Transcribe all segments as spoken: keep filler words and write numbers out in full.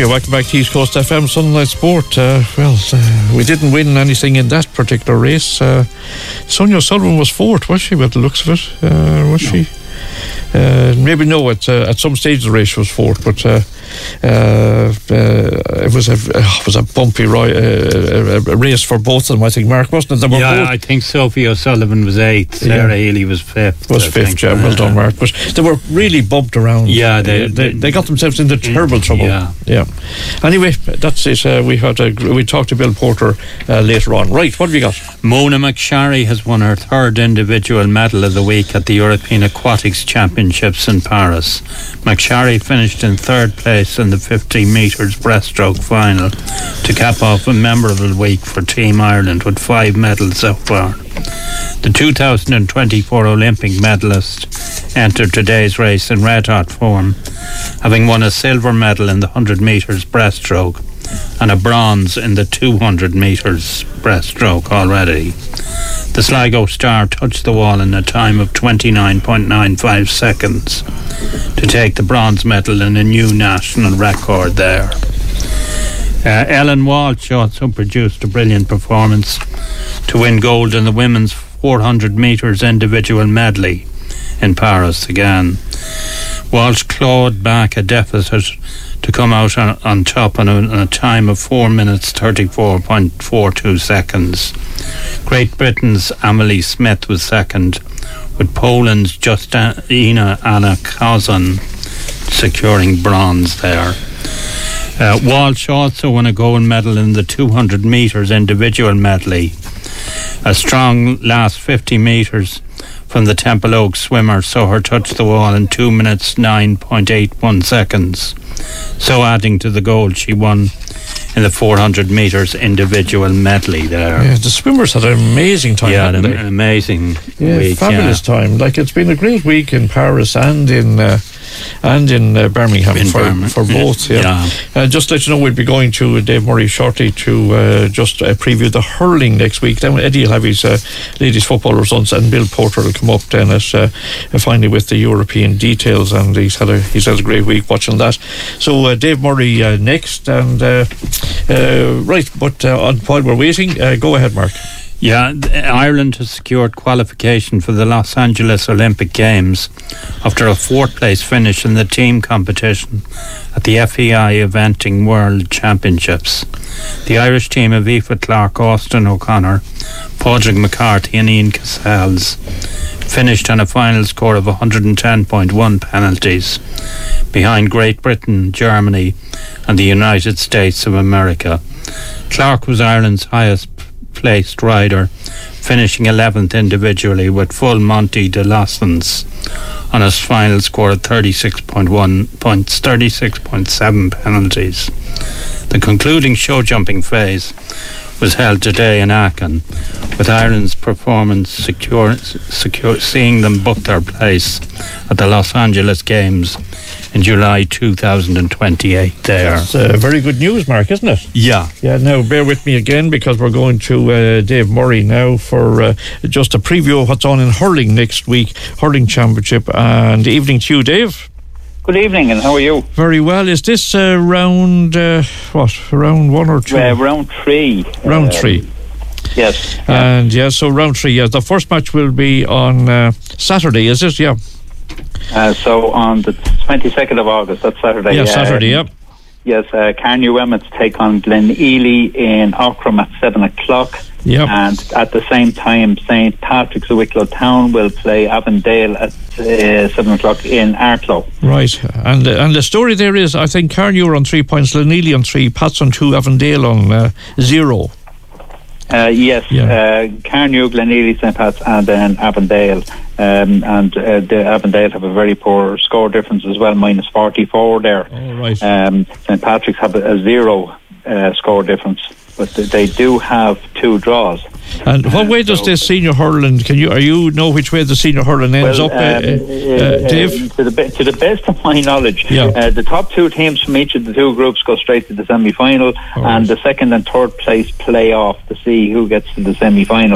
you're welcome back to East Coast F M Sunlight Sport. Uh, well, uh, we didn't win anything in that particular race. Uh, Sonia Sullivan was fourth, was she, by the looks of it? Uh, was no. she? Uh, maybe no, at, uh, at some stage of the race she was fourth, but uh, uh, uh, it was a uh, it was a bumpy ri- uh, a, a race for both of them, I think, Mark, wasn't it? They yeah, both, I think Sophie O'Sullivan was eighth, Sarah yeah. Healy was fifth. Was fifth, yeah, well done, Mark. But they were really bumped around. Yeah, they they, they got themselves into terrible trouble. Yeah. yeah. Anyway, that's it. Uh, we had a, we talked to Bill Porter uh, later on. Right, what have you got? Mona McSharry has won her third individual medal of the week at the European Aquatics Championships in Paris. McSharry finished in third place in the fifty metres breaststroke final to cap off a memorable week for Team Ireland with five medals so far. The two thousand twenty-four Olympic medalist entered today's race in red-hot form, having won a silver medal in the one hundred metres breaststroke and a bronze in the two hundred metres breaststroke already. The Sligo star touched the wall in a time of twenty-nine point nine five seconds to take the bronze medal in a new national record there. Uh, Ellen Walsh also produced a brilliant performance to win gold in the women's four hundred metres individual medley in Paris again. Walsh clawed back a deficit to come out on, on top in a, in a time of four minutes thirty-four point four two seconds. Great Britain's Amelie Smith was second, with Poland's Justina Anna Kozan securing bronze there. Uh, Walsh also won a gold medal in the two hundred metres individual medley. A strong last fifty metres from the Temple Oak swimmer saw her touch the wall in two minutes nine point eight one seconds, so adding to the gold she won in the four hundred metres individual medley there. Yeah, the swimmers had an amazing time. Yeah, an, an amazing yeah, week. Fabulous yeah. time. Like, it's been a great week in Paris and in uh, and in uh, Birmingham, in for, Birmingham for both. Yeah. yeah. Uh, just to let you know, we'll be going to Dave Murray shortly to uh, just uh, preview the hurling next week. Then Eddie will have his uh, ladies football results, and Bill Porter will come up then at, uh, finally with the European details, and he's had a he's had a great week watching that. So uh, Dave Murray uh, next, and uh, uh, right, but uh, on, while we're waiting, uh, go ahead, Mark. Yeah, Ireland has secured qualification for the Los Angeles Olympic Games after a fourth place finish in the team competition at the F E I Eventing World Championships. The Irish team of Aoife Clarke, Austin O'Connor, Padraig McCarthy and Ian Casals finished on a final score of one hundred ten point one penalties behind Great Britain, Germany and the United States of America. Clarke was Ireland's highest placed rider, finishing eleventh individually with full Monty de Lossens on his final score of thirty-six point one points, thirty-six point seven penalties. The concluding show jumping phase was held today in Aachen, with Ireland's performance secure, secure, seeing them book their place at the Los Angeles Games in July two thousand twenty-eight there. That's uh, very good news, Mark, isn't it? Yeah. Yeah, now bear with me again, because we're going to uh, Dave Murray now for uh, just a preview of what's on in hurling next week, hurling championship. And evening to you, Dave. Good evening, and how are you? Very well. Is this uh, round, uh, what, round one or two? Uh, round three. Round um, three. Yes. And yeah, so round three, yeah. The first match will be on uh, Saturday, is it? Yeah. Uh, so on the twenty-second of August, that's Saturday. Yeah, uh, Saturday, yeah. Yes, uh, Carnew Emmets take on Glen Ely in Aughrim at seven o'clock. Yep. And at the same time, Saint Patrick's of Wicklow Town will play Avondale at uh, seven o'clock in Arklow. Right, and uh, and the story there is, I think Carnew are on three points, Glen Ely on three, Pats on two, Avondale on uh, zero. Uh, yes, yeah. uh, Carnew, Glen Ely, Saint Pat's and then Avondale. Um, and uh, the Avondale have a very poor score difference as well, minus forty-four there. Oh, right. Um, Saint Patrick's have a, a zero uh, score difference, but they do have two draws. And what way does so, this senior hurling? Can you are you know which way the senior hurling ends well, up, uh, um, uh, uh, Dave? To the be- to the best of my knowledge, yeah. uh, the top two teams from each of the two groups go straight to the semi-final, oh, and right. the second and third place play off to see who gets to the semi-finals.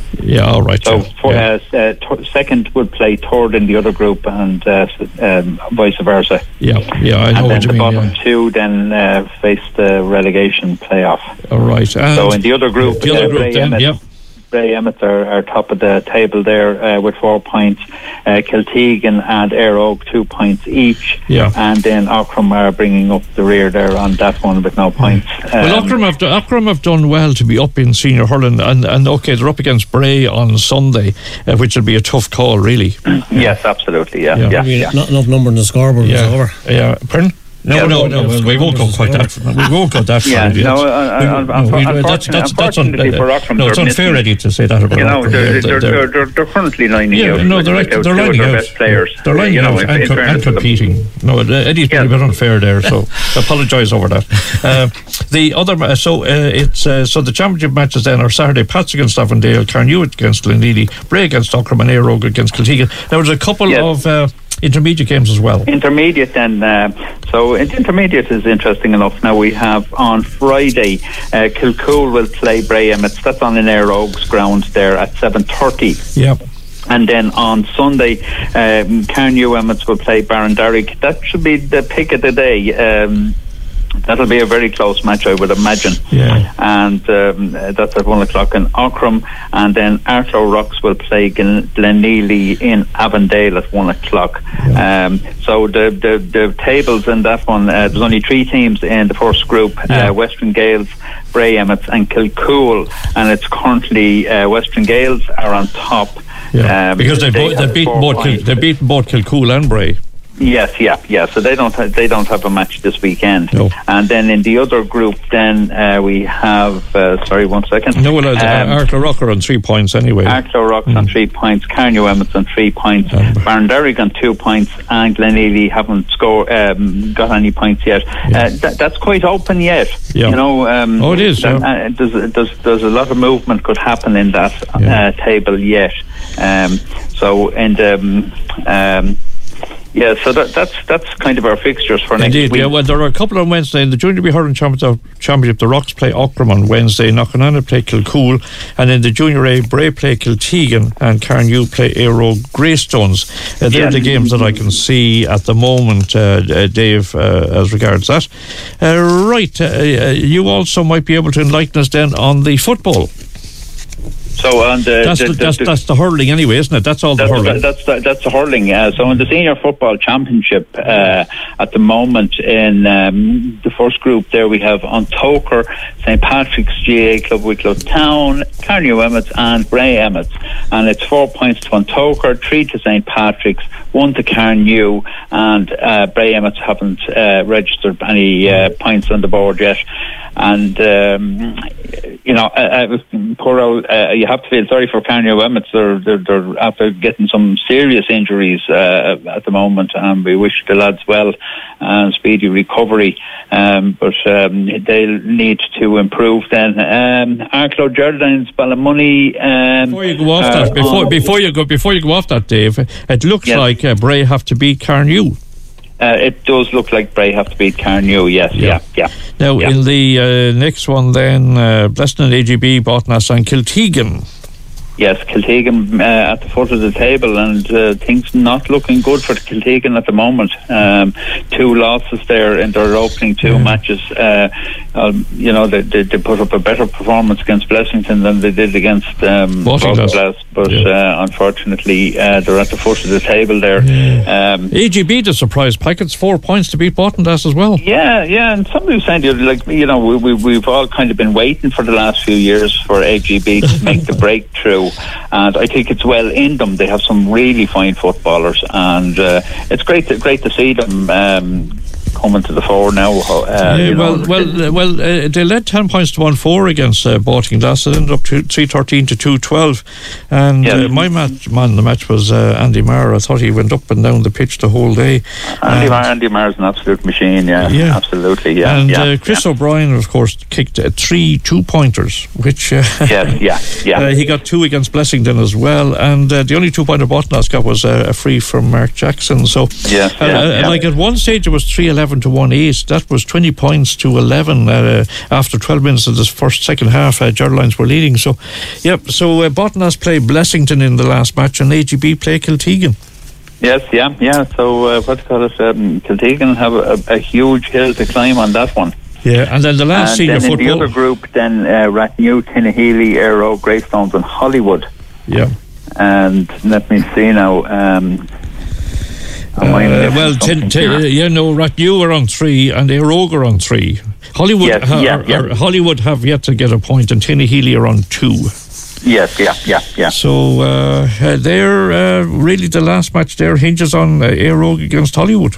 Yeah, all right. So yeah. for, yeah. uh, uh, th- second would play third in the other group, and uh, um, vice versa. Yeah, yeah, I know and what then you the mean. bottom Yeah. two then uh, face the relegation playoff. All right. And so in the other group, the other uh, group Bray then, Emmett, yeah. Bray Emmett are, are top of the table there uh, with four points. Uh, Kiltegan and Éire Óg two points each. Yeah. And then Aughrim are bringing up the rear there on that one with no points. Um, Well, Aughrim have, do- Aughrim have done well to be up in senior hurling, and, and okay, they're up against Bray on Sunday, uh, which will be a tough call, really. Yes, absolutely, yeah. Yeah. yeah, I mean, yeah. not enough number in the scoreboard was Yeah, over. yeah. Pardon? No, Yeah, no, no, no. Well, we won't go quite that. We won't go that far. Yeah, yet. no, uh, We- uh, no, we- unfortunately- that's that's that's un- unfortunately for Aughrim, no, it's they're unfair, missing- Eddie, to say that about You know, Aughrim. they're, they're, they're, they're, they're currently lining Yeah, out. no, they're, like, they're two lining of their out. best players. They're lining you know, out in- and, in co- fairness and to them. competing. No, uh, Eddie's been Yeah. a bit unfair there, so apologise over that. Uh, the other, ma- so uh, it's uh, so the championship matches then are Saturday: Pats against Avondale, Carnewit against Glenealy, Bray against Aughrim, and Éire Óg against Kiltegan. Now there's a couple Yes. of uh, intermediate games as well. Intermediate then, uh, so intermediate is interesting enough. Now we have on Friday, uh, Kilcool will play Bray Emmett. That's on in Éire Óg's ground there at seven thirty. Yeah. And then on Sunday, um, Carnew Emmets will play Barandarrig. That should be the pick of the day. Um, that'll be a very close match, I would imagine. Yeah. And um, that's at one o'clock in Aughrim. And then Arthur Rocks will play Glen- Glenealy in Avondale at one o'clock. Yeah. Um, so the, the the tables in that one, uh, there's only three teams in the first group: Yeah. uh, Western Gales, Bray Emmets, and Kilcool. And it's currently uh, Western Gales are on top. Yeah. Um, because they they both they have beat four both Kil- points. they beat both Kilcool and Bray. Yes, yeah, yeah. So they don't have, they don't have a match this weekend. No. And then in the other group, then uh, we have. Uh, sorry, one second. No, well, uh, Um, Arklow Rocker on three points anyway. Arklow Rocks on three points, Carnew Emmets on three points, Um, Barandarrig on two points, and Glenealy haven't scored um, got any points yet. Yeah. Uh, that, that's quite open yet. Yeah. You know. Um, Oh, it is, that- yeah. uh, there's, there's there's a lot of movement could happen in that Yeah. uh, table yet. Um, so and um, um, yeah, so that, that's that's kind of our fixtures for next Indeed, week. yeah. Well, there are a couple on Wednesday in the Junior B Hurling Championship. Championship the Rocks play Aughrim on Wednesday, Knocknanna play Kilcool, and in the Junior A, Bray play Kiltegan, and Carnew play Éire Óg Greystones. Uh, they're Yeah. the games that I can see at the moment, uh, uh, Dave, uh, as regards that. Uh, right, uh, uh, you also might be able to enlighten us then on the football. So on the, That's the, the, the, that's, the that's the hurling anyway, isn't it? That's all the That's, hurling. that's the, that's the hurling. Uh, so in the senior football championship, uh, at the moment in um, the first group there we have Ontoker, Saint Patrick's G A A Club, Wicklow Town, Carnew Emmets, and Bray Emmets, and it's four points to Ontoker, three to Saint Patrick's, one to Carnew, and uh, Bray Emmets haven't uh, registered any uh, points on the board yet. And um, you know, uh, uh, poor old, uh, you have to feel sorry for Carnew Emmets. They're, they're, they're after getting some serious injuries uh, at the moment, and we wish the lads well and speedy recovery. Um, but um, they'll need to improve then. Um, Arklow Jardines, Ballymoney. Um, Before you go off uh, that, before on- before you go before you go off that, Dave, it looks Yes. like uh, Bray have to beat Carnew. Uh, it does look like Bray have to beat Carnew, yes, Yeah. yeah, yeah. Now, Yeah. in the uh, next one, then, uh, Bleston and A G B, Botnas and Kiltegan. Yes, Kiltegan uh, at the foot of the table, and uh, things not looking good for Kiltegan at the moment. Um, two losses there in their opening two Yeah. matches. Uh, um, you know, they, they, they put up a better performance against Blessington than they did against um, Baltinglass. Baltinglass, but Yeah. uh, unfortunately uh, they're at the foot of the table there. Um, A G B, the surprise packets, four points to beat Botnas as well. Yeah, yeah, and somebody was saying, like, you know, we, we, we've all kind of been waiting for the last few years for A G B to make the breakthrough, and I think it's well in them. They have some really fine footballers, and uh, it's great to, great to see them um, coming to the fore now. Uh, Yeah, you know, well, well, uh, well. Uh, they led ten points to one four against uh, Baltinglass. It ended up to three thirteen to two twelve, and Yeah. uh, my match, man, the match was uh, Andy Marr. I thought he went up and down the pitch the whole day. Andy And- Marr, Andy Marr's an absolute machine. Yeah, Yeah. absolutely. Yeah, and yeah, uh, Chris yeah. O'Brien, of course, kicked uh, three two-pointers, which uh, Yes, yeah, yeah. uh, he got two against Blessington as well, and uh, the only two-pointer Botnas got was uh, a free from Mark Jackson. So, Yes, uh, yeah, uh, yeah. like at one stage it was three eleven eleven to one eight. That was twenty points to eleven uh, after twelve minutes of the first second half. Uh, Geraldines were leading. So, yep. So uh, Botnas play Blessington in the last match, and A G B play Kiltegan. Yes, yeah, yeah. So uh, what do you call it? Um, Kiltegan have a, a huge hill to climb on that one. Yeah, and then the last and senior then football. In the other group, then uh, Rathnew, Tinnahealy, Aero, Greystones, and Hollywood. Yeah. And let me see now. Um, uh, well, ten, ten, you know, Rathnew are on three, and Aero are on three. Hollywood, yes, ha- yeah, are, yeah. Are, Hollywood have yet to get a point, and Tinnahealy are on two. Yes, yeah, yeah, yeah. So uh, uh, they're uh, really the last match there hinges on uh, Aero against Hollywood.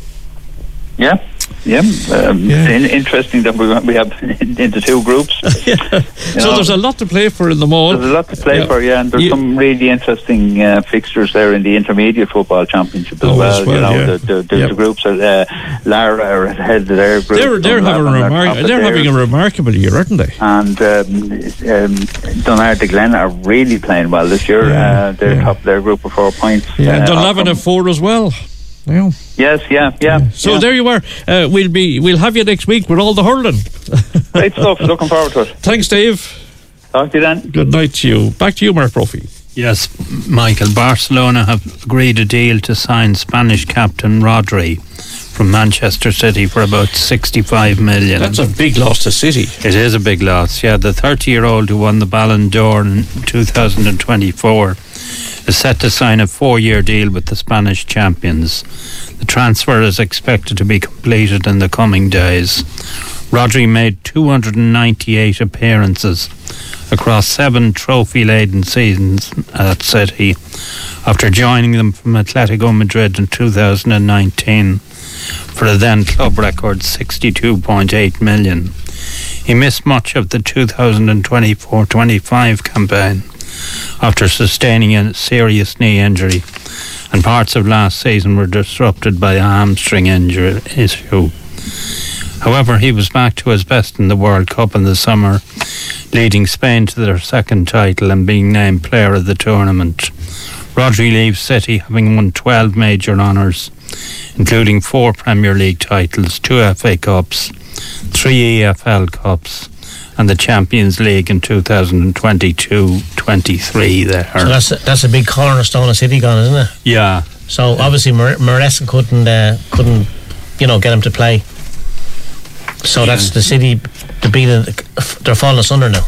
Yeah, yeah. Um, yeah. In, interesting that we we have into two groups. yeah. So know, there's a lot to play for in them all. There's a lot to play yeah. for, yeah. And there's yeah. some really interesting uh, fixtures there in the Intermediate Football Championship as, oh, well. as well. You know, yeah. the, the, yep. the groups are uh, Lara are ahead of their group. They're they're having a remar- they're having a remarkable year, aren't they? And um, um, Dunard de Glen are really playing well this year. Yeah. Uh, they're yeah. top of their group of four points. Yeah, uh, and Dunlavin have four as well. Yeah. Yes, yeah, yeah. yeah. So yeah. there you are. Uh, we'll be we'll have you next week with all the hurling. Great stuff. Looking forward to it. Thanks, Dave. Talk to you then. Good night to you. Back to you, Mark Brophy. Yes, Michael. Barcelona have agreed a deal to sign Spanish captain Rodri from Manchester City for about sixty-five million. That's a big loss to City. It is a big loss. Yeah, the thirty-year-old who won the Ballon d'Or in two thousand twenty-four. Is set to sign a four-year deal with the Spanish champions. The transfer is expected to be completed in the coming days. Rodri made two hundred ninety-eight appearances across seven trophy-laden seasons at City after joining them from Atletico Madrid in two thousand nineteen for a then club record sixty-two point eight million. He missed much of the two thousand twenty-four twenty-five campaign after sustaining a serious knee injury, and parts of last season were disrupted by a hamstring injury issue. However, he was back to his best in the World Cup in the summer, leading Spain to their second title and being named player of the tournament. Rodri leaves City having won twelve major honours, including four Premier League titles, two F A Cups, three E F L Cups, and the Champions League in two thousand twenty-two twenty-three there. So that's a, that's a big cornerstone of City gone, isn't it? Yeah. So obviously Mar- Maresca couldn't uh, couldn't you know get him to play. So yeah. that's the City to beat it, they're falling asunder now.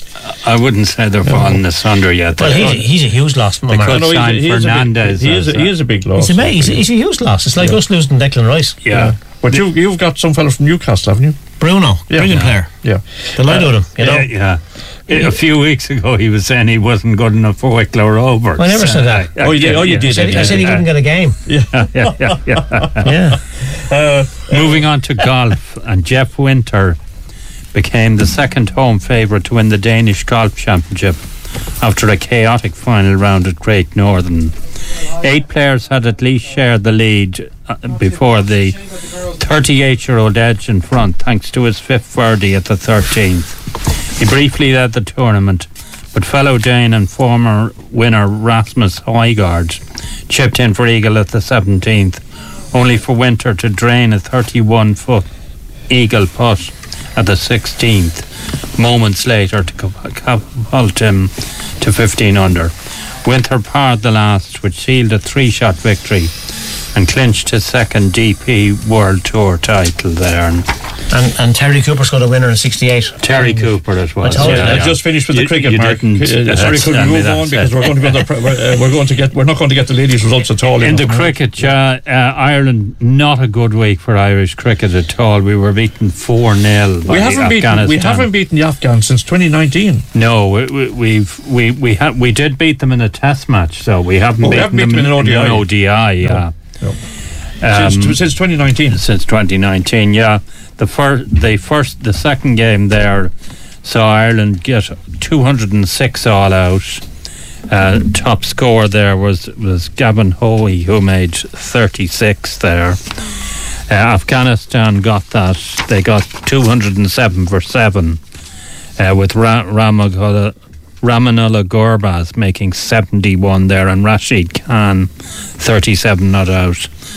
I wouldn't say they're falling no. asunder yet. Well, he's a, he's a huge loss. They could no, sign he's a, Fernandez. He is, a, he is a big loss. He's a, he's, a, he's a huge loss. It's like yeah. us losing Declan Rice. Yeah. yeah. But you, you've got some fellow from Newcastle, haven't you? Bruno, yeah. brilliant yeah. player. Yeah. Delighted uh, with him, you know? Yeah, yeah. A few weeks ago he was saying he wasn't good enough for Wicklow Rovers. I never said that. Uh, oh, you did? Oh, you did. I said, I said he wouldn't get a game. Yeah, yeah, yeah. yeah. yeah. Uh, Moving on to golf, and Jeff Winter became the second home favourite to win the Danish Golf Championship after a chaotic final round at Great Northern. Eight players had at least shared the lead uh, before the thirty-eight-year-old edged in front thanks to his fifth birdie at the thirteenth. He briefly led the tournament, but fellow Dane and former winner Rasmus Højgaard chipped in for eagle at the seventeenth, only for Winter to drain a thirty-one-foot eagle putt at the sixteenth, moments later to catapult him to fifteen under. Winter parred the last, which sealed a three-shot victory and clinched his second D P World Tour title there. And, and Terry Cooper's got a winner in sixty-eight. Terry um, Cooper as well. I told yeah, you. I just finished with you, the cricket, you Mark. Didn't, uh, sorry, could we move on because we're going to go the, uh, we're going to get we're not going to get the ladies' results at all. In the cricket, uh, uh, Ireland, not a good week for Irish cricket at all. We were beaten four nil. We haven't beaten we haven't beaten the Afghans since twenty nineteen. No, we, we, we've we we had we did beat them in a Test match, so we haven't, oh, beaten, we haven't beaten them in an O D I. In O D I, yeah. No. No. Um, since, since twenty nineteen. Since twenty nineteen, yeah. The first, the first, the second game there saw Ireland get two hundred six all out. Uh, top score there was was Gavin Hoey, who made thirty-six there. Uh, Afghanistan got that. They got two hundred seven for seven, uh, with Ra- Ramagula, Ramanullah Gurbaz making seventy-one there, and Rashid Khan thirty-seven not out.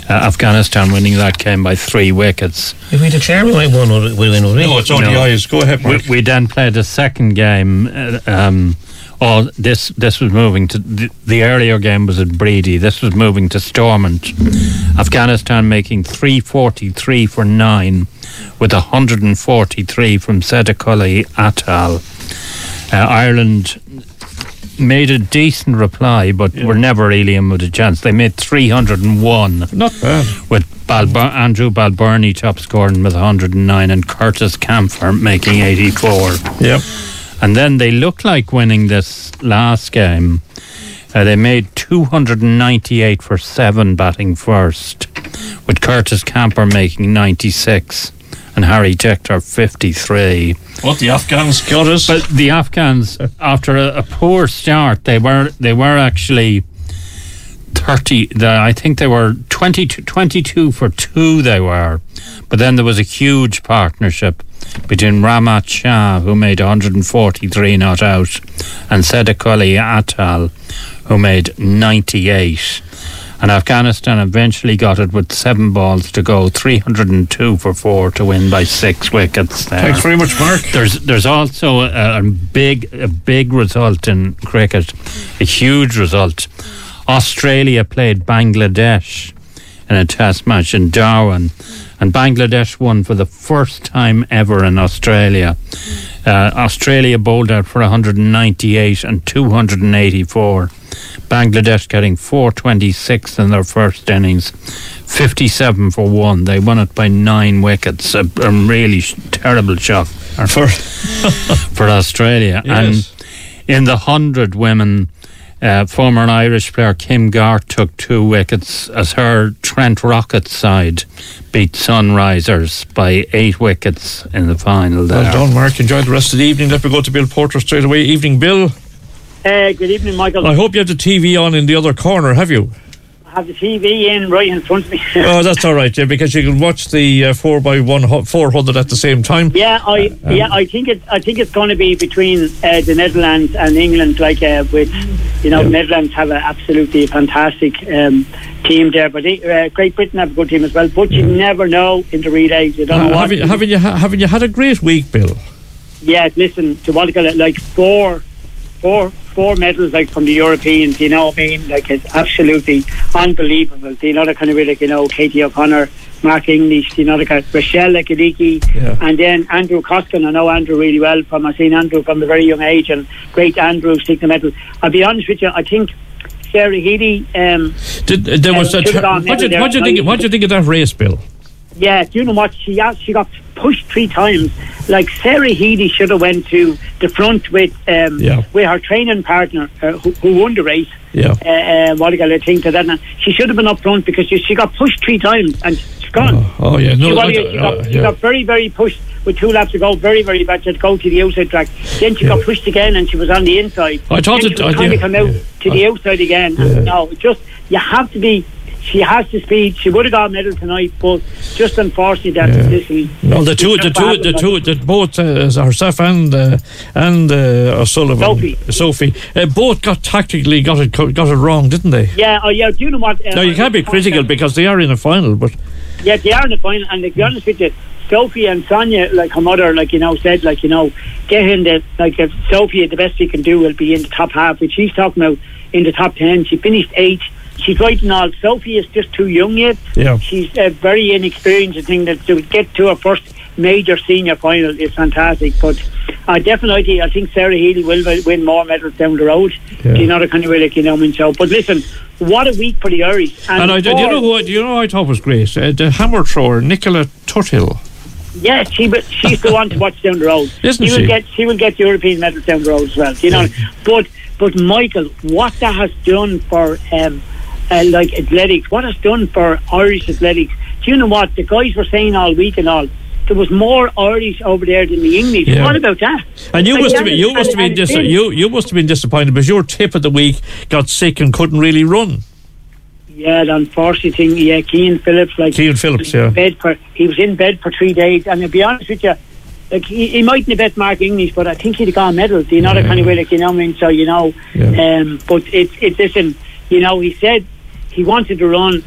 Afghanistan winning that game by three wickets. If we declare we might win, we win, would we? No, it's O D Is. No. Go ahead, Mark. We, we then played a second game. Uh, um, all this this was moving to the, the earlier game was at Breedy. This was moving to Stormont. Afghanistan making three forty-three for nine, with one hundred forty-three from Sedakulli Atal. Uh, Ireland made a decent reply, but yeah. were never really in with a chance. They made three hundred one. Not bad. With Balbur- Andrew Balburney top scoring with one hundred nine and Curtis Camphor making eighty-four. Yep. And then they looked like winning this last game. Uh, they made two hundred ninety-eight for seven batting first, with Curtis Camphor making ninety-six and Harry Tector fifty-three. What the Afghans got us? But the Afghans, after a, a poor start, they were they were actually thirty. The, I think they were twenty-two, twenty-two for two. They were, but then there was a huge partnership between Ramat Shah, who made one hundred forty-three not out, and Sedakulli Atal, who made ninety-eight. And Afghanistan eventually got it with seven balls to go, three hundred two for four to win by six wickets there. Thanks very much, Mark. There's there's also a, a big a big result in cricket, a huge result. Australia played Bangladesh in a test match in Darwin, and Bangladesh won for the first time ever in Australia. Uh, Australia bowled out for one hundred ninety-eight and two hundred eighty-four. Bangladesh getting four twenty-six in their first innings, fifty-seven for one. They won it by nine wickets. A, a really sh- terrible shock for for Australia. Yes. And in the hundred women, uh, former Irish player Kim Garth took two wickets as her Trent Rockets side beat Sunrisers by eight wickets in the final there. Well done, Mark. Enjoy the rest of the evening. Let me go to Bill Porter straight away. Evening, Bill. Uh, good evening, Michael. I hope you have the T V on in the other corner, have you? I have the T V in right in front of me. Oh, that's all right, yeah, because you can watch the uh, four by one four hundred at the same time. Yeah, I um, yeah, I think it. I think it's going to be between uh, the Netherlands and England. Like uh, with, you know, yeah. Netherlands have an absolutely fantastic um, team there, but they, uh, Great Britain have a good team as well. But you yeah. never know in the relays. You don't uh, know what. Haven't you, haven't you haven't you had a great week, Bill? Yeah, listen to what like four. Four four medals like from the Europeans, you know what I mean? Like it's absolutely unbelievable. You know the kind of way, like, you know, Katie O'Connor, Mark English, you know the kind of Rochelle Lekadiki, yeah. and then Andrew Coskin. I know Andrew really well from I've seen Andrew from a very young age, and great Andrew take the medal. I'll be honest with you, I think Sarah Healy um Did, there was uh, a ter- what do you, what do you think what do you think of that race, Bill? Yeah, do you know what? She she got pushed three times. Like Sarah Healy should have went to the front with um, yeah. with her training partner uh, who, who won the race. Yeah. Uh, uh, what do I think to that? Now, she should have been up front because she, she got pushed three times and she's gone. Oh, oh yeah, no, she, got, I, she, got, uh, she yeah. got very very pushed with two laps to go. Very very bad. She had to go to the outside track. Then she yeah. got pushed again and she was on the inside. I thought then it. She was I, trying yeah, to come out yeah. to the outside again. Yeah. And no, just you have to be. She has the speed. She would have got a medal tonight, but just unfortunately that yeah. this week. No, the two, the two, the two, the both uh, herself and uh, and uh, O'Sullivan, Sophie, Sophie, uh, both got tactically got it got it wrong, didn't they? Yeah, oh yeah. Do you know what? Uh, no, you can't be critical because they are in a final, but yeah, they are in the final. And to be honest with you, Sophie and Sonia, like her mother, like you know, said, like you know, get in the like if Sophie, the best she can do will be in the top half, which she's talking about in the top ten. She finished eighth. She's right and all. Sophie is just too young yet. Yeah. She's uh, very inexperienced. I think that to get to her first major senior final is fantastic. But uh, definitely, I think Sarah Healy will win more medals down the road. Yeah. You know the kind of way, like you know, I mean, so. But listen, what a week for the Irish. And, and I, do you know who? Do you know who I thought was great? Uh, the hammer thrower, Nicola Tuthill. Yeah, she she's the one to watch down the road. Isn't she? Will she? Get, she will get European medals down the road as well. You know, yeah. but but Michael, what that has done for. Um, Uh, like athletics, what it's done for Irish athletics. Do you know what the guys were saying all week and all? There was more Irish over there than the English. Yeah. What about that? And you like must have been, you must have been dis- you you must have been disappointed because your tip of the week got sick and couldn't really run. Yeah, the unfortunate thing. Yeah, Cian Phillips, like Cian Phillips, yeah. Bed for, he was in bed for three days, and to be honest with you, like he, he mightn't have bet Mark English, but I think he'd have got a medal. You know, yeah. the kind of way, like you know, I mean, so you know, yeah. um, but it's it's listen, you know, he said. He wanted to run.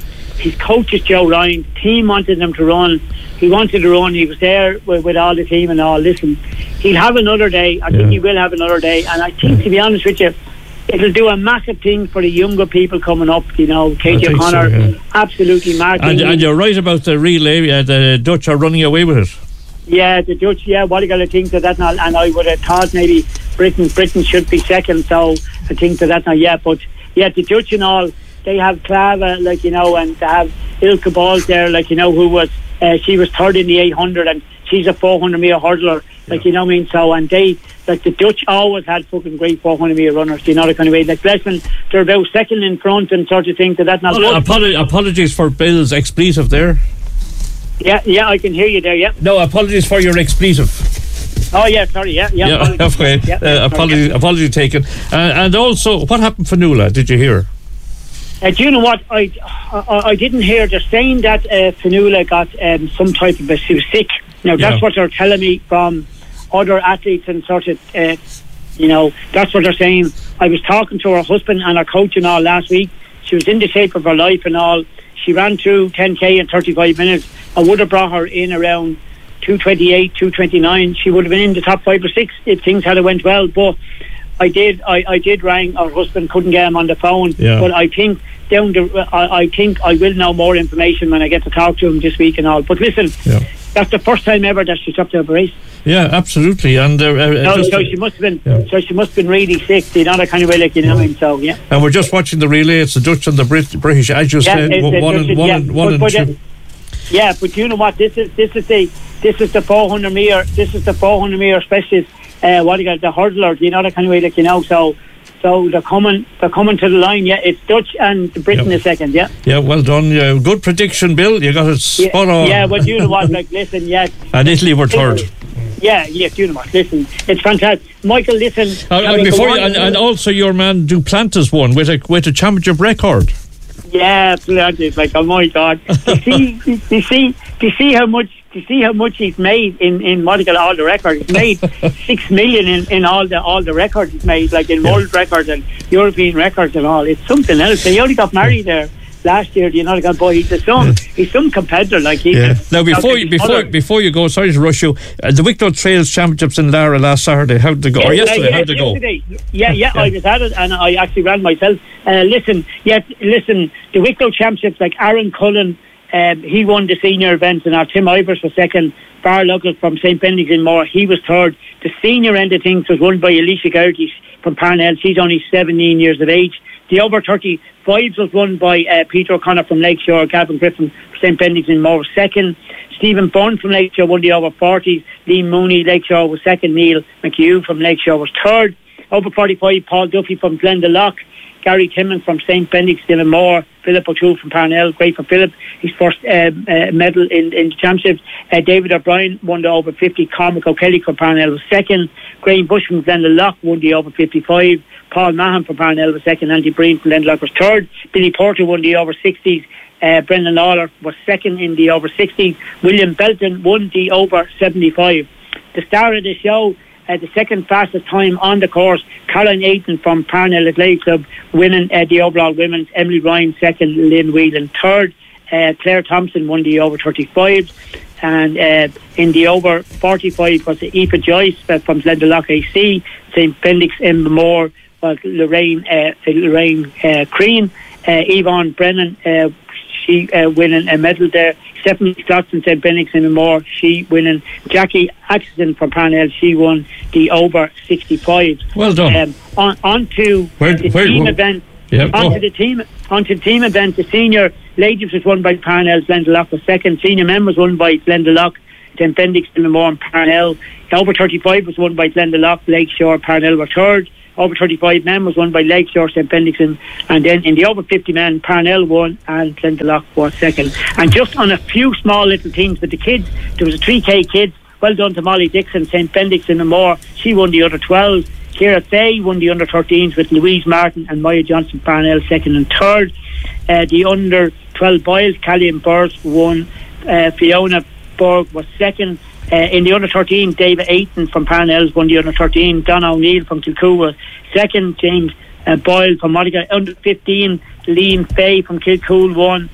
His coach is Joe Ryan. The team wanted him to run. He wanted to run. He was there with, with all the team and all. Listen, he'll have another day. I yeah. think he will have another day. And I think, to be honest with you, it'll do a massive thing for the younger people coming up. You know, Katie O'Connor, so, yeah. absolutely marking. And, and you're right about the relay. Uh, the Dutch are running away with it. Yeah, the Dutch. Yeah, what are you going to think to that now? And I would have thought maybe Britain, Britain should be second. So I think to that now. Yeah, but yeah, the Dutch and all. They have Clava, like, you know, and they have Ilka Balls there, like, you know, who was, uh, she was third in the eight hundred, and she's a four hundred metre hurdler, like, yeah. you know what I mean? So, and they, like, the Dutch always had fucking great four hundred metre runners, you know, the kind of way. Like, Blessman, they're about second in front and sort of thing to that. Now, oh, apolo- apologies for Bill's expletive there. Yeah, yeah, I can hear you there, yeah. No, apologies for your expletive. Oh, yeah, sorry, yeah, yeah. Yeah, apologies. okay. Yeah, uh, apology, yeah. apology taken. Uh, and also, what happened for Nuala? Did you hear? Uh, do you know what? I, I I didn't hear. They're saying that uh, Fionnuala got um, some type of a, she was sick. Now that's yeah. what they're telling me from other athletes and sort of, uh, you know, that's what they're saying. I was talking to her husband and her coach and all last week. She was in the shape of her life and all. She ran through ten K in thirty-five minutes. I would have brought her in around two twenty-eight, two twenty-nine. She would have been in the top five or six if things had went well. But I did, I, I did ring her husband, couldn't get him on the phone. Yeah. But I think down the, I, I think I will know more information when I get to talk to him this week and all. But listen, yeah. that's the first time ever that she's up to a race. Yeah, absolutely. And uh, uh, no, so she must have been, yeah. so she must have been really sick. You know, that kind of way, like, you know. Yeah. So yeah. And we're just watching the relay. It's the Dutch and the Brit- British, as you yeah, said, one, one, and, one, yeah. and, one but, and but, two. Yeah, but you know what? This is this is the this is the four hundred metre. This is the four hundred metre specialist. Uh, what do you got? The hurdler. You know, that kind of way, like, you know. So. So they're coming, they're coming to the line. Yeah, it's Dutch and Britain yep. is second. Yeah. Yeah, well done. Yeah, good prediction, Bill. You got it spot yeah, on. Yeah, well, you know what? Like, listen, yeah. And Italy were third. Yeah, yeah. You know what? Listen, it's fantastic, Michael. Listen, uh, and, and before you, and, and also your man Duplantis won with a with a championship record. Yeah, Duplantis. Like, oh my God! you see, you, you see, you see how much. You see how much he's made in in what do you call all the records. He's made six million in, in all the all the records he's made, like in yeah. world records and European records and all. It's something else. He only got married there last year. You know, the boy. He's a some yeah. he's some competitor. Like he. Yeah. Now before you, before other. before you go, sorry to rush you. Uh, the Wicklow Trails Championships in Lara last Saturday. How did it go? Yeah, or yesterday? Yeah, how did it go? Yeah, yeah, yeah, I was at it and I actually ran myself. Uh, listen, yeah, listen. The Wicklow Championships, like Aaron Cullen. Um, he won the senior event, and our Tim Ivers was second. Bar Luckett from Saint Benedict's in Moore, he was third. The senior end of things was won by Alicia Geraghty from Parnell. She's only seventeen years of age. The over thirty-fives was won by uh, Peter O'Connor from Lakeshore. Gavin Griffin from Saint Benedict's in Moore was second. Stephen Byrne from Lakeshore won the over forties. Liam Mooney, Lakeshore, was second. Neil McHugh from Lakeshore was third. Over forty-five, Paul Duffy from Glendalough. Gary Timmons from Saint Benedict's in Moore. Philip O'Toole from Parnell. Great for Philip. His first um, uh, medal in, in the championships. Uh, David O'Brien won the over fifty. Cormac O'Kelly from Parnell was second. Graham Bush from Glendalough won the over fifty-five. Paul Mahan from Parnell was second. Andy Breen from Glendalough was third. Billy Porter won the over sixties. Uh, Brendan Lawler was second in the over sixties. William Belton won the over seventy-five. The star of the show, Uh, the second fastest time on the course, Caroline Ayton from Parnell Athletic Club winning uh, the overall women's. Emily Ryan second, Lynn Whelan third. Uh, Claire Thompson won the over thirty-five, and uh, in the over forty-five was Aoife Joyce uh, from Glendalough A C. Saint Benedict's in Moore was Lorraine uh, Lorraine uh, Crean. Uh, Yvonne Brennan, uh, she uh, winning a medal there. Stephanie Scott from Saint Benedict's in Moore, she winning. Jackie Atchison from Parnell, she won the over sixty-five. Well done. Um, on, on to where, the where, team where, event. Yeah, on to the team. On to the team event. The senior ladies was won by Parnell. Glendalough was second. Senior men was won by Glendalough. Saint Benedict's in Moore and Parnell. The over thirty-five was won by Glendalough. Lakeshore, Parnell were third. Over thirty-five men was won by Lakeshore, Saint Benedict's, and then in the over fifty men, Parnell won and Glendalough was second. And just on a few small little things with the kids, there was a three K kids. Well done to Molly Dixon, Saint Benedict's in the Moore. She won the under twelve. Ciara Fay won the under thirteens with Louise Martin and Maya Johnson, Parnell second and third. Uh, the under twelve boys, Callian Burrs won. Uh, Fiona Borg was second. Uh, in the under thirteen, David Ayton from Parnell's won the under thirteen. Don O'Neill from Kilcoo was second. James uh, Boyle from Monica. Under fifteen, Liam Fay from Kilcool won.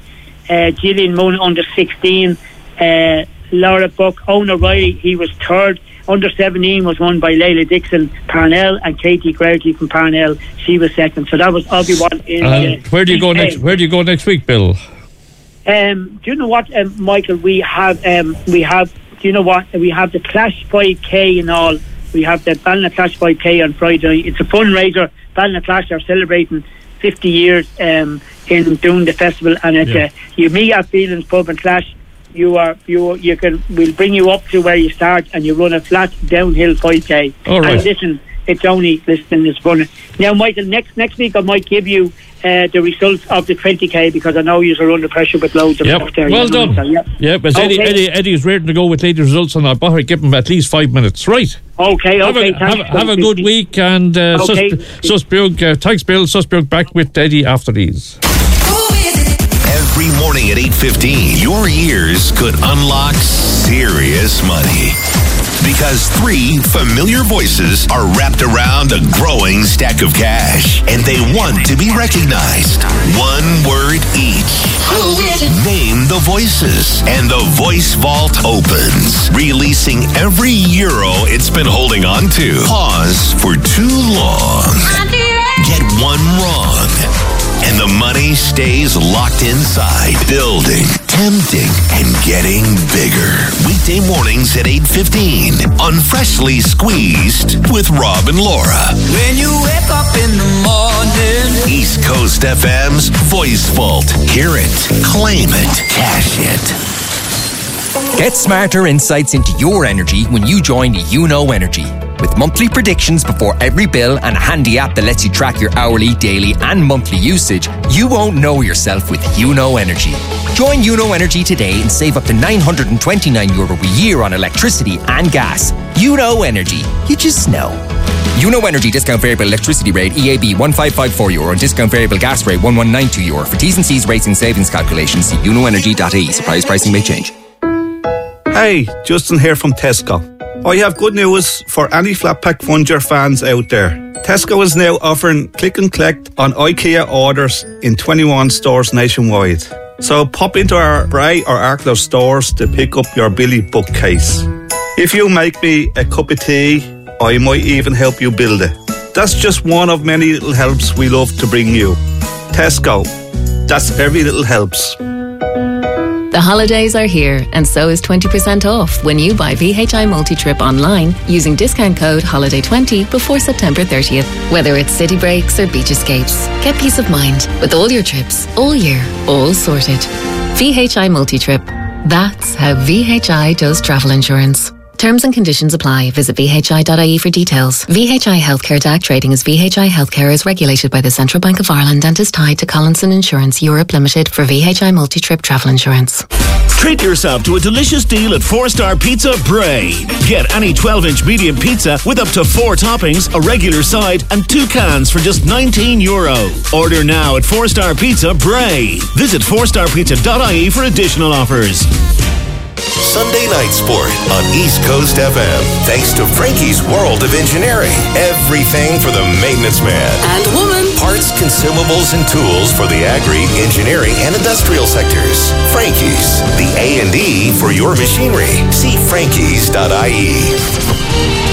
uh, Gillian Moon under sixteen, uh, Laura Buck, Owen O'Reilly, he was third. Under seventeen was won by Layla Dixon, Parnell, and Katie Grouty from Parnell. She was second. So that was Obi-Wan. In, uh, where do you go next? Where do you go next week, Bill? Um, do you know what, um, Michael? We have, um, we have. Do you know what? We have the Clash five K and all. We have the Ballina Clash five K on Friday. It's a fundraiser. Ballina Clash are celebrating fifty years um, in doing the festival, and it's yeah. uh, you meet at Phelan's Pub and Clash. You are you you can we'll bring you up to where you start, and you run a flat downhill five K. All right. And listen, it's only listen, it's fun. Now, Michael, next next week I might give you uh, the results of the twenty K, because I know you're under pressure with loads of yep. stuff there. Well done. So, yep. Yeah, but okay. Eddie, Eddie, Eddie's ready to go with late results, and I better give him at least five minutes. Right. Okay, have okay. A, have, have a good week, and uh, okay. Sus, Susbjörg, uh, thanks, Bill. Susbjörg back with Eddie after these. Every morning at eight fifteen, your ears could unlock serious money. Because three familiar voices are wrapped around a growing stack of cash, and they want to be recognized. One word each. Name the voices, and the Voice Vault opens, releasing every euro it's been holding on to. Pause for too long. Get one wrong, and the money stays locked inside, building, tempting, and getting bigger. Weekday mornings at eight fifteen on Freshly Squeezed with Rob and Laura. When you wake up in the morning, East Coast F M's Voice Vault. Hear it, claim it, cash it. Get smarter insights into your energy when you join You Know Energy. With monthly predictions before every bill and a handy app that lets you track your hourly, daily and monthly usage, you won't know yourself with You Know Energy. Join You Know Energy today and save up to nine hundred twenty-nine euro a year on electricity and gas. You Know Energy. You just know. You Know Energy discount variable electricity rate E A B one five five four euro and discount variable gas rate one one nine two euro. For T's and C's rates and savings calculations, see you know energy dot I E. Suppliers pricing may change. Hey, Justin here from Tesco. I have good news for any flat pack plunger fans out there. Tesco is now offering click and collect on IKEA orders in twenty-one stores nationwide. So pop into our Bray or Arklow stores to pick up your Billy bookcase. If you make me a cup of tea, I might even help you build it. That's just one of many little helps we love to bring you. Tesco, that's every little helps. The holidays are here, and so is twenty percent off when you buy V H I Multi-Trip online using discount code holiday twenty before September thirtieth. Whether it's city breaks or beach escapes, get peace of mind with all your trips, all year, all sorted. V H I Multi-Trip. That's how V H I does travel insurance. Terms and conditions apply. Visit v h i dot I E for details. V H I Healthcare D A C trading as V H I Healthcare is regulated by the Central Bank of Ireland and is tied to Collinson Insurance Europe Limited for V H I Multi-Trip travel insurance. Treat yourself to a delicious deal at four star Pizza Bray. Get any twelve inch medium pizza with up to four toppings, a regular side, and two cans for just nineteen euro. Order now at four star Pizza Bray. Visit four star pizza dot I E for additional offers. Sunday Night Sport on East Coast F M. Thanks to Frankie's World of Engineering. Everything for the maintenance man. And woman. Parts, consumables, and tools for the agri, engineering, and industrial sectors. Frankie's, the A and E for your machinery. See frankies dot I E.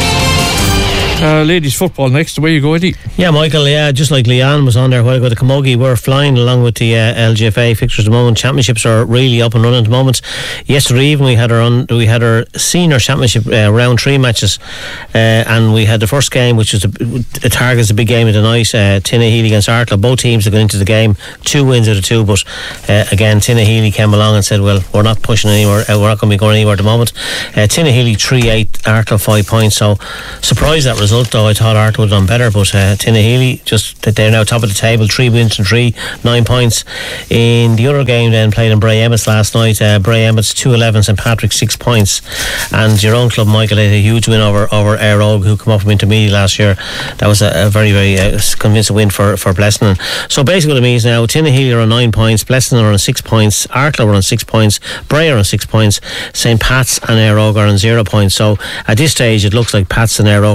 Uh, ladies football next. Where you go, Eddie? Yeah, Michael. Yeah, just like Leanne was on there a while ago, the Camogie were flying along with the uh, L G F A fixtures at the moment. Championships are really up and running at the moment. Yesterday evening we had our un- we had our senior championship uh, round three matches, uh, and we had the first game, which was a, a target's a big game of the night. Uh, Tinnahealy against Arklow. Both teams have gone into the game, two wins out of two. But uh, again, Tinnahealy came along and said, "Well, we're not pushing anywhere. Uh, we're not going to be going anywhere at the moment." Uh, Tinnahealy three eight, Arklow five points. So surprised that result. Though I thought Arklow would have done better, but uh, Tinnahealy just they're now top of the table, three wins and three, nine points. In the other game, then played in Bray Emmets last night. Uh, Bray Emmets two eleven, St Patrick's six points, and your own club, Michael, had a huge win over over Air Ogue, who come up from intermediate last year. That was a, a very very uh, convincing win for for Blessing. So basically, what it means now, Tinnahealy are on nine points, Blessing are on six points, Arklow are on six points, Bray are on six points, St Pat's and Air Ogue are on zero points. So at this stage, it looks like Pat's and Air Ogue are definitely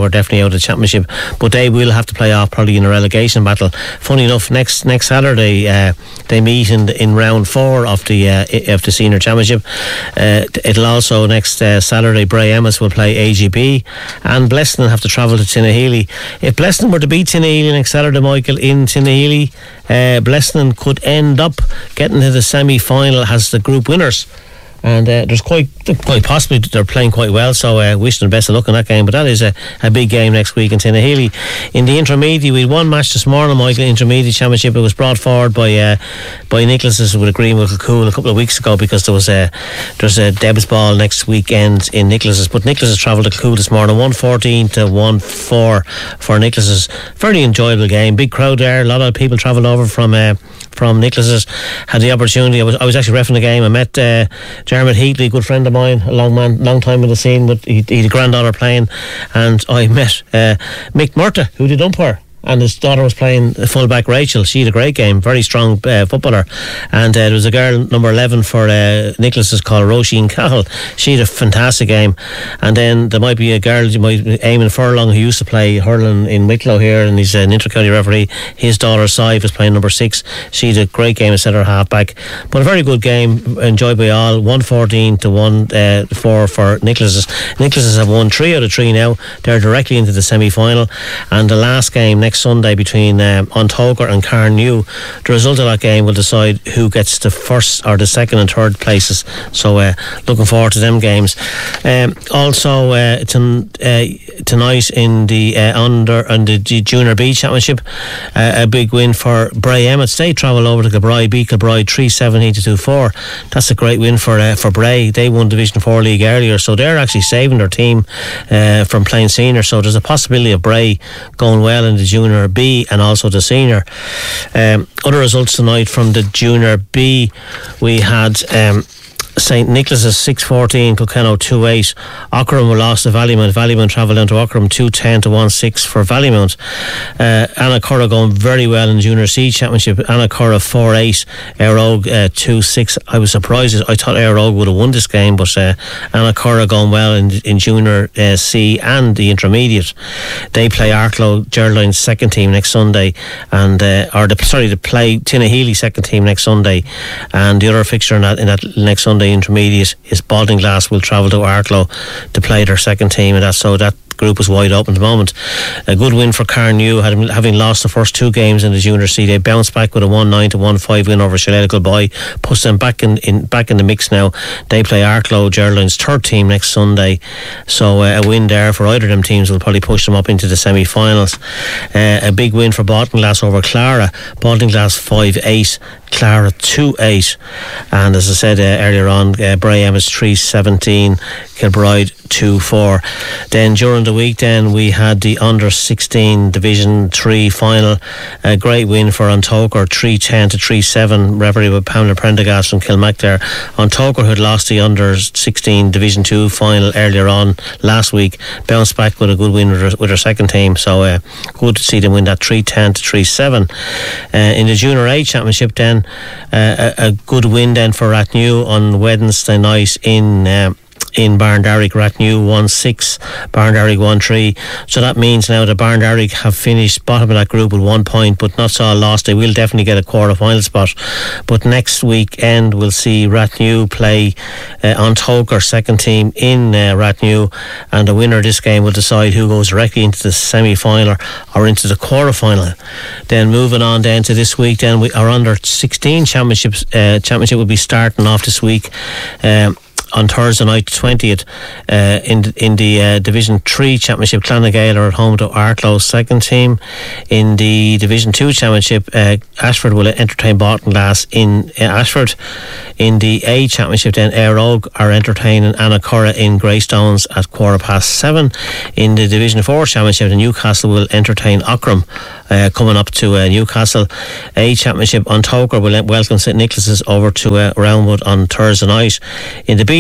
out of the championship, but they will have to play off probably in a relegation battle. Funny enough, next next Saturday uh, they meet in in round four of the uh, of the senior championship. Uh, it'll also next uh, Saturday Bray Emmas will play A G B, and Bleston have to travel to Tinnahealy. If Bleston were to beat Tinnahealy next Saturday, Michael, in Tinnahealy, uh, Bleston could end up getting to the semi-final as the group winners. And uh, there's quite quite possibly they're playing quite well, so uh, wish them best of luck in that game. But that is a, a big game next week in Tinnahealy. In the intermediate, we had one match this morning, Michael, intermediate championship. It was brought forward by uh, by Nicholas's with agreement with Kilcool a couple of weeks ago, because there was a there's a Debs ball next weekend in Nicholas's. But Nicholas's travelled to Kilcool this morning, one fourteen to one four for Nicholas's. Very enjoyable game, big crowd there. A lot of people travelled over from uh, from Nicholas's. Had the opportunity. I was I was actually reffing the game. I met Uh, Dermot Heatley, good friend of mine, a long man, long time in the scene, but he, he had a granddaughter playing, and I met uh, Mick Murta, who did umpire, and his daughter was playing fullback Rachel. She had a great game, very strong uh, footballer. And uh, there was a girl, number eleven for uh, Nicholas's, called Roisin Cahill. She had a fantastic game. And then there might be a girl, you might Eamon Furlong, who used to play hurling in Wicklow here, and he's an inter-county referee. His daughter Sive was playing number six. She had a great game at centre half back, but a very good game, enjoyed by all. one fourteen to one four for Nicholas's. Nicholas's have won three out of three now. They're directly into the semi-final, and the last game next Sunday between um, Ontoker and Carnew. The result of that game will decide who gets the first or the second and third places. So uh, looking forward to them games. Um, also uh, ton, uh, tonight in the uh, under and the Junior B Championship, uh, a big win for Bray Emmets. They travel over to Kilbride, beat Kilbride three seventeen to two four. That's a great win for uh, for Bray. They won Division four league earlier, so they're actually saving their team uh, from playing senior. So there's a possibility of Bray going well in the Junior Junior B and also the Senior. Um, other results tonight from the Junior B, we had um, Saint Nicholas's six fourteen, Kilkenny two eight. Ockram were lost to Vallymount. Vallymount travelled down to Ockram two ten to one six for Vallymount. Uh, Anna Curra going very well in the Junior C Championship. Anna Curra four eight, Éire Óg uh, two six. I was surprised. I thought Éire Óg would have won this game, but uh, Anna Curra going well in, in Junior uh, C and the intermediate. They play Arklow Geraldines second team next Sunday, and uh, or the, sorry, they play Tinnahealy second team next Sunday, and the other fixture in that, in that next Sunday intermediate is Baldinglass will travel to Arklow to play their second team, and that's so that group is wide open at the moment. A good win for Carnew, having lost the first two games in the Junior C. They bounced back with a one nine to one five win over Shillelagh Kilboy, puts them back in, in back in the mix now. They play Arklow Geraldines third team next Sunday, so uh, a win there for either of them teams will probably push them up into the semi-finals. Uh, a big win for Baldinglass over Clara. Baldinglass five eight, Clara two eight, and as I said uh, earlier on, uh, Bray Emmets three seventeen, Kilbride two four. Then during the week then we had the under sixteen Division three final. A great win for Ontoker three ten to three seven, referee with Pamela Prendergast from Kilmac there. Ontoker, who had lost the under sixteen Division two final earlier on last week, bounced back with a good win with her, with her second team, so uh, good to see them win that three ten to three seven. Uh, in the Junior A Championship then, uh, a, a good win then for Rathnew on Wednesday night in um, in Barndarrig. Rathnew one six, Barndarrig one three. So that means now that Barndarrig have finished bottom of that group with one point, but not so lost. They will definitely get a quarter final spot. But next weekend we'll see Rathnew play uh, Ontoker second team in uh, Rathnew, and the winner of this game will decide who goes directly into the semi-final or into the quarter final. Then moving on then to this week, then we, our under sixteen championships uh, championship will be starting off this week. Um, on Thursday night, twentieth, uh, in in the uh, Division three Championship, Clonagale are at home to Arklow second team. In the Division two Championship, uh, Ashford will entertain Baldinglass in uh, Ashford. In the A Championship then, Éire Óg are entertaining Anna Curra in Greystones at quarter past seven. In the Division four Championship, the Newcastle will entertain Ockram uh, coming up to uh, Newcastle. A Championship, Ontoker will welcome Saint Nicholas's over to uh, Roundwood on Thursday night. In the B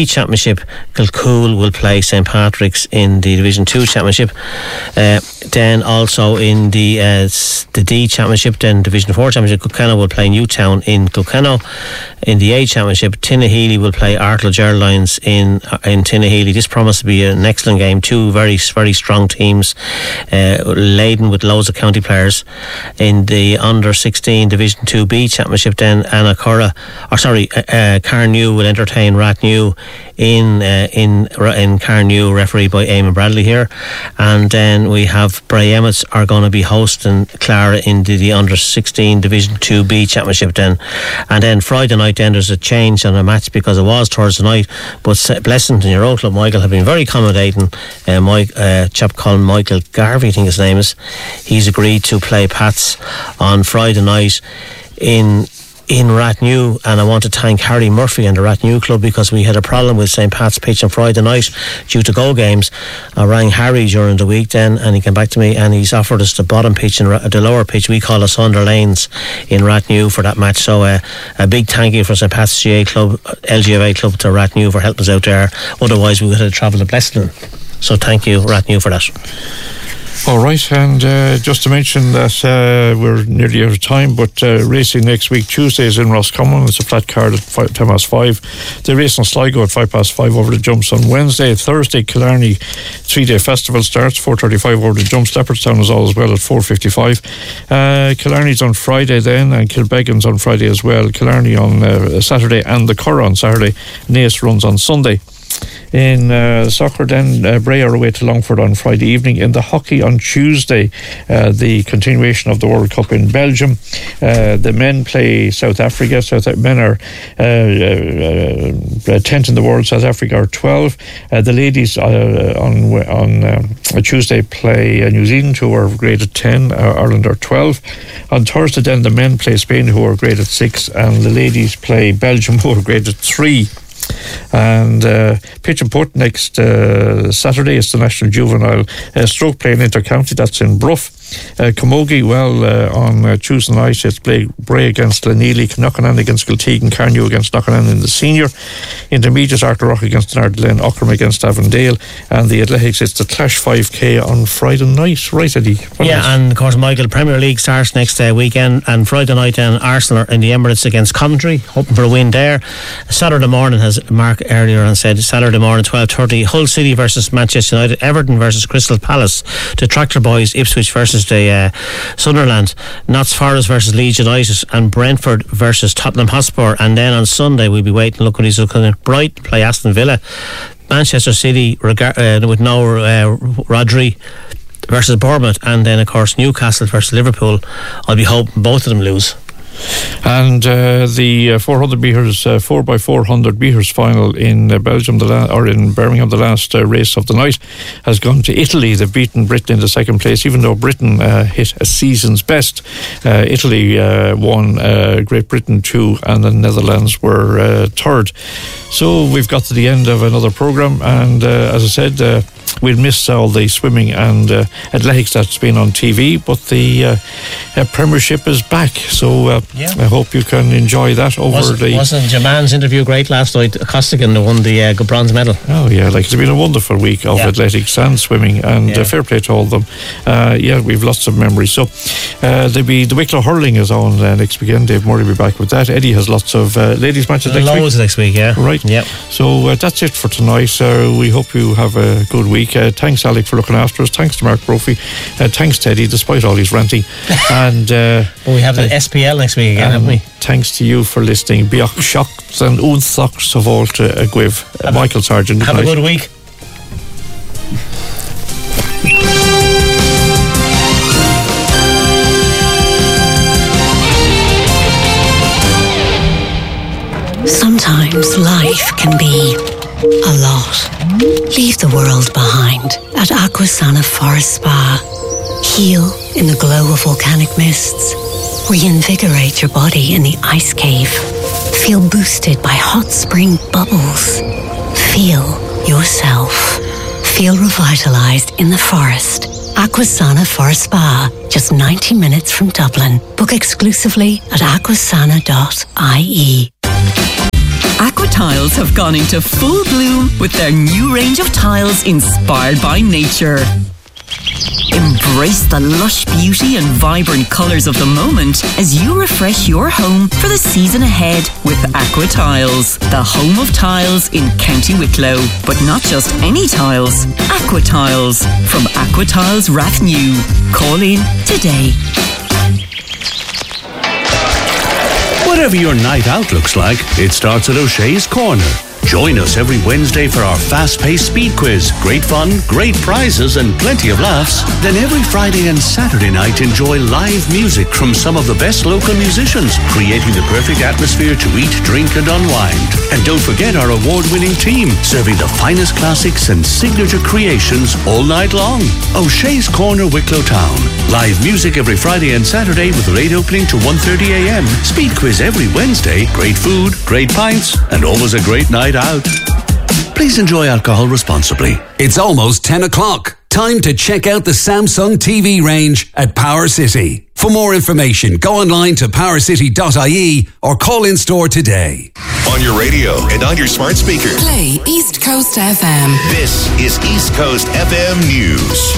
B Championship, Kilcool will play Saint Patrick's in the Division two Championship. Uh, then also in the uh, the D Championship, then Division four Championship, Kilkenny will play Newtown in Kilkenny. In the A Championship, Tinnahealy will play Artledge Airlines in in Tinnahealy. This promises to be an excellent game. Two very very strong teams, uh, laden with loads of county players. In the under sixteen Division two B Championship, then Annacurra, or sorry, uh, uh, Carnew will entertain Rathnew in uh, in in Carnew, refereed by Eamon Bradley here. And then we have Bray Emmets are going to be hosting Clara in the, the under sixteen Division two B Championship then. And then Friday night then there's a change on a match because it was Thursday night, but Blessington, your old club, Michael, have been very accommodating. Uh, my uh, chap called Michael Garvey, I think his name is, he's agreed to play Pats on Friday night in in Rathnew, and I want to thank Harry Murphy and the Rathnew Club because we had a problem with Saint Pat's pitch on Friday night due to go games. I rang Harry during the week then, and he came back to me and he's offered us the bottom pitch and the lower pitch we call us Under Lanes in Rathnew for that match. So uh, a big thank you for Saint Pat's G A Club, L G F A Club to Rathnew for helping us out there. Otherwise we would have travelled to Blessington. So thank you Rathnew for that. All right, and uh, just to mention that uh, we're nearly out of time, but uh, racing next week, Tuesday is in Roscommon. It's a flat card at five, ten past five. The race on Sligo at five past five over the jumps on Wednesday. Thursday, Killarney three-day festival starts, four thirty-five over the jumps. Leopardstown is all as well at four fifty-five. Uh, Killarney's on Friday then, and Kilbeggan's on Friday as well. Killarney on uh, Saturday and the Curragh on Saturday. Naas runs on Sunday. In uh, soccer then, uh, Bray are away to Longford on Friday evening. In the hockey on Tuesday, uh, the continuation of the World Cup in Belgium. Uh, the men play South Africa. South men are uh, uh, tenth in the world. South Africa are twelve. Uh, the ladies uh, on on um, Tuesday play uh, New Zealand, who are graded ten. Uh, Ireland are twelve. On Thursday then, the men play Spain, who are graded six, and the ladies play Belgium, who are graded three. And uh, pitch and putt next uh, Saturday is the National Juvenile uh, Stroke play in Intercounty. That's in Bruff. Uh, Camogie, well, uh, on uh, Tuesday night it's Bray, Bray against Glenealy, Knockanan against Kiltegan, Carnew against Knockanan in the senior. Intermediate, Arthur against Ardlen, Ockram against Avondale, and the athletics, it's the Clash five K on Friday night. Right, Eddie? What yeah, else? And of course, Michael, Premier League starts next uh, weekend, and Friday night then Arsenal are in the Emirates against Coventry, hoping for a win there. Saturday morning, as Mark earlier on said, Saturday morning twelve thirty, Hull City versus Manchester United, Everton versus Crystal Palace, the Tractor Boys, Ipswich versus the uh, Sunderland, Notts Forest versus Leeds United, and Brentford versus Tottenham Hotspur. And then on Sunday we'll be waiting, looking at these, looking at Brighton play Aston Villa, Manchester City rega- uh, with no uh, Rodri versus Bournemouth, and then of course Newcastle versus Liverpool. I'll be hoping both of them lose. And uh, the uh, four hundred metres, uh, four by four hundred metres final in uh, Belgium, the la- or in Birmingham, the last uh, race of the night, has gone to Italy. They've beaten Britain in the second place, even though Britain uh, hit a season's best. Uh, Italy uh, won, uh, Great Britain two, and the Netherlands were uh, third. So we've got to the end of another programme, and uh, as I said, uh, we'll miss all the swimming and uh, athletics that's been on T V, but the uh, uh, Premiership is back, so uh, yeah. I hope you can enjoy that over wasn't, the... Wasn't Jaman's interview great last night? Costigan won the uh, bronze medal. Oh yeah, like it's been a wonderful week of yeah. athletics and swimming, and yeah. uh, fair play to all of them. Uh, yeah, we've lots of memories. So uh, there'll be the Wicklow hurling is on uh, next weekend. Dave Murray will be back with that. Eddie has lots of uh, ladies matches next week. Loads next week, yeah. Right. Yep. So uh, that's it for tonight. Uh, we hope you have a good week. Uh, thanks, Alec, for looking after us. Thanks to Mark Brophy. Uh, thanks, Teddy, despite all his ranting. and uh, well, we have the uh, S P L next week again, haven't we? Thanks to you for listening. Beach shocked and unthocks of all to a Gwiv. Uh, Michael Sargent. Good have night. a good week. Sometimes life can be a lot. Leave the world behind at Aquasana Forest Spa. Heal in the glow of volcanic mists. Reinvigorate your body in the ice cave. Feel boosted by hot spring bubbles. Feel yourself. Feel revitalized in the forest. Aquasana Forest Spa, just ninety minutes from Dublin. Book exclusively at aquasana dot I E. Aqua Tiles have gone into full bloom with their new range of tiles inspired by nature. Embrace the lush beauty and vibrant colours of the moment as you refresh your home for the season ahead with Aqua Tiles, the home of tiles in County Wicklow. But not just any tiles, Aqua Tiles from Aqua Tiles Rathnew. Call in today. Whatever your night out looks like, it starts at O'Shea's Corner. Join us every Wednesday for our fast-paced speed quiz. Great fun, great prizes and plenty of laughs. Then every Friday and Saturday night enjoy live music from some of the best local musicians, creating the perfect atmosphere to eat, drink and unwind. And don't forget our award-winning team, serving the finest classics and signature creations all night long. O'Shea's Corner, Wicklow Town. Live music every Friday and Saturday with late opening to one thirty a m. Speed quiz every Wednesday. Great food, great pints and always a great night out. Please enjoy alcohol responsibly. It's almost ten o'clock. Time to check out the Samsung T V range at Power City. For more information, go online to power city dot I E or call in store today. On your radio and on your smart speaker. Play East Coast F M. This is East Coast F M News.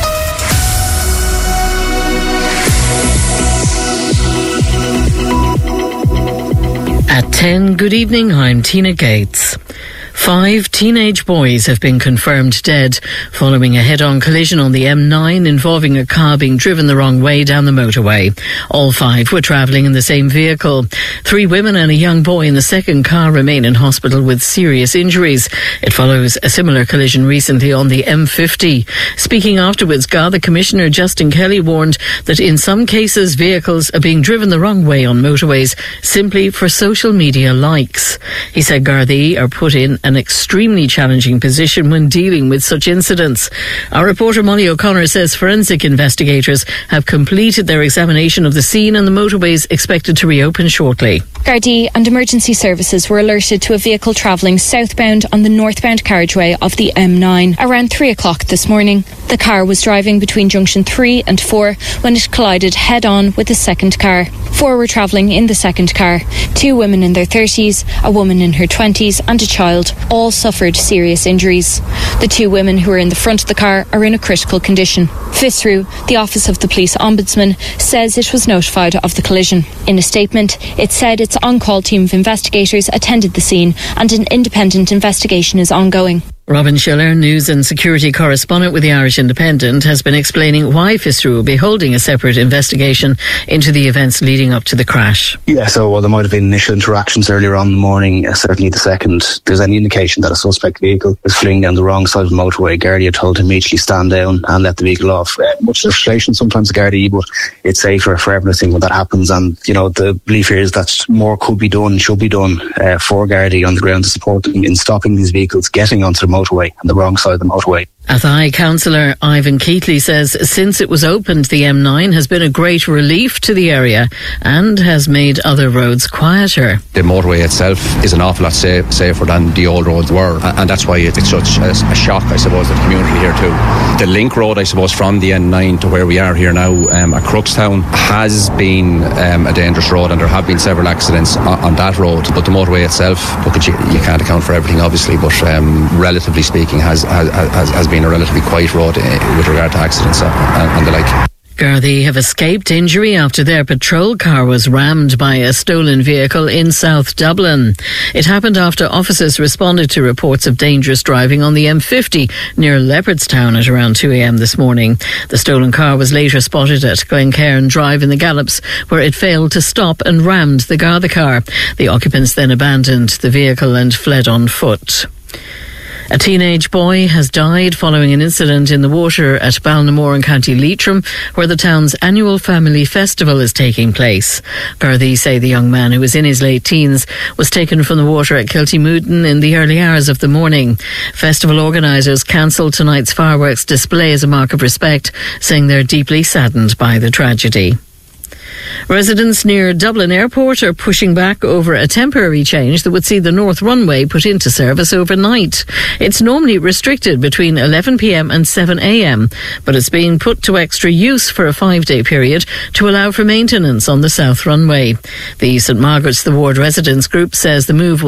At ten, good evening, I'm Tina Gates. Five teenage boys have been confirmed dead following a head-on collision on the M nine involving a car being driven the wrong way down the motorway. All five were travelling in the same vehicle. Three women and a young boy in the second car remain in hospital with serious injuries. It follows a similar collision recently on the M fifty. Speaking afterwards, Garda Commissioner Justin Kelly warned that in some cases vehicles are being driven the wrong way on motorways simply for social media likes. He said Gardaí are put in an extremely challenging position when dealing with such incidents. Our reporter Molly O'Connor says forensic investigators have completed their examination of the scene and the motorway is expected to reopen shortly. Gardaí and emergency services were alerted to a vehicle travelling southbound on the northbound carriageway of the M nine around three o'clock this morning. The car was driving between junction three and four when it collided head-on with the second car. Four were travelling in the second car. Two women in their thirties, a woman in her twenties and a child all suffered serious injuries. The two women who were in the front of the car are in a critical condition. FISRU, the Office of the Police Ombudsman, says it was notified of the collision. In a statement, it said its on-call team of investigators attended the scene and an independent investigation is ongoing. Robin Schiller, news and security correspondent with the Irish Independent, has been explaining why FISRU will be holding a separate investigation into the events leading up to the crash. Yeah, so while there might have been initial interactions earlier on in the morning, uh, certainly the second, there's any indication that a suspect vehicle was fleeing down the wrong side of the motorway. Gardaí are told to immediately stand down and let the vehicle off. Uh, much frustration sometimes at Gardaí, but it's safer for everything when that happens. And, you know, the belief here is that more could be done, should be done uh, for Gardaí on the ground to support them in stopping these vehicles getting onto the motorway and the wrong side of the motorway. Athy councillor Ivan Keatley says since it was opened, the M nine has been a great relief to the area and has made other roads quieter. The motorway itself is an awful lot safe, safer than the old roads were, and that's why it's such a, a shock, I suppose, to the community here too. The link road, I suppose, from the M nine to where we are here now um, at Crookstown has been um, a dangerous road, and there have been several accidents on, on that road. But the motorway itself, look, you, you can't account for everything, obviously, but um, relatively speaking, has has, has, has been a relatively quiet road with regard to accidents and, and the like. Gardaí have escaped injury after their patrol car was rammed by a stolen vehicle in South Dublin. It happened after officers responded to reports of dangerous driving on the M fifty near Leopardstown at around two a m this morning. The stolen car was later spotted at Glencairn Drive in the Gallops, where it failed to stop and rammed the Garda car. The occupants then abandoned the vehicle and fled on foot. A teenage boy has died following an incident in the water at Balnamore in County Leitrim, where the town's annual family festival is taking place. Gardaí say the young man, who was in his late teens, was taken from the water at Kiltymoodin in the early hours of the morning. Festival organisers cancelled tonight's fireworks display as a mark of respect, saying they're deeply saddened by the tragedy. Residents near Dublin Airport are pushing back over a temporary change that would see the North Runway put into service overnight. It's normally restricted between eleven p m and seven a m, but it's being put to extra use for a five-day period to allow for maintenance on the South Runway. The St Margaret's the Ward Residents Group says the move will